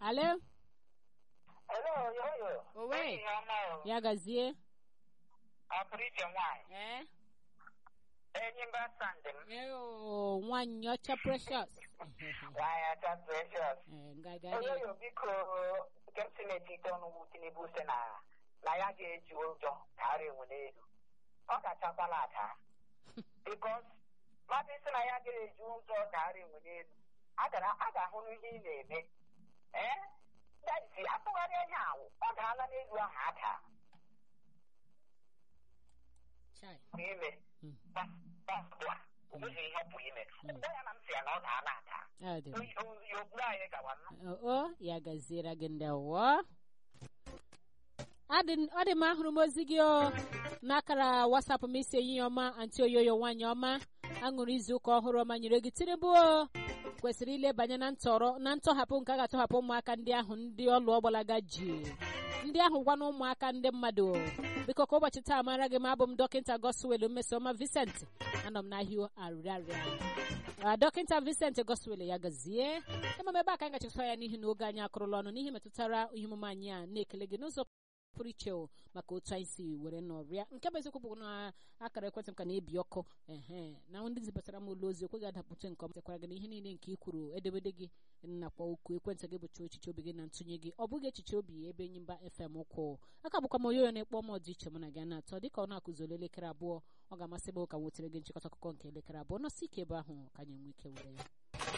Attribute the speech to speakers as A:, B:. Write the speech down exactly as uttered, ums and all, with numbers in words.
A: Hello?
B: Hello, yo, yo.
A: Owe. Ya gazie.
B: Appreciate why.
A: Eh?
B: Any Sandem.
A: Eyo, one yocha precious.
B: Why are that precious?
A: Eh,
B: Hello,
A: ngagari.
B: you because Kemsineti don't want to boost na. Nayage Jojo, Harry Winedu. Oka Chapalata. Because Madison Ayage Jojo, Harry Winedu. Agara, Aga, who he name. Eh? That's the upper now. What Hana is one hatter.
A: Chai.
B: Women. That's what. We help women. Then I'm saying, not Anata.
A: Ah, de.
B: You blind, one.
A: Oh, ya gazira genda wa. Adin adi mahuru mozigio nakara WhatsApp message yoma anti oyoyo wanyoma anguri izuka ọhụrụ ọma nyere gị tiribu kwesịrị ile banye na ntọrọ na ntọhapụ nke ga-atọhapụ ụmụaka ndị ahụ ndị ọlụ ọgbalaga ji ndị ahụ gwa na ụmụaka ndị mmadụ biko ka ụbọchị taa mara gị ma abụ m dọkịnta Goswell Mmesoma Vincent anọ m n'ahịa arịrịarịa dọkịnta Vincent Goswell ya gazie ema ebe aka anyị gachịkọta ya n'ihi na oge anyị akụrụla ọnụ n'ihi metụtara ihe omume anyị a na-ekele gị n'ụzọ pụrụ iche maka otu anyị si were nọrịa nke bụ eziokwu bụ na akara ekwentị m ka na-ebi ọkụ ehe na ndị zipụtara m ụlọ ozi ekweghị adapụta nke ọma tekwara gị na ihe niile nke i kwuru edemede gị nakwa okwu ekwentị gị bụcha echiche obi gị na ntụnye gị ọ bụghị echiche obi ebe Enyimba F M kwụ aka bụkwa m oyoyo na-ekpọ m ọdị iche mụ na gị na-atọ dịka ọ na-akụzoli elekere abụọ ọ ga-amasị m ka m wetere gị nchịkọta akụkọ nke elekere abụọ nọsi ike ebe ahụ ka anyị nwee ike were ya